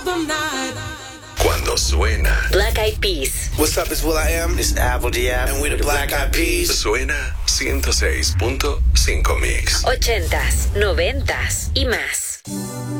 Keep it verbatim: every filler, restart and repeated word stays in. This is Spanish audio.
Cuando suena. Black Eyed Peas. What's up, it's Will I Am. It's Apple Diab. And we're the Black Eyed Peas. Suena ciento seis punto cinco Mix. Ochentas, noventas y más.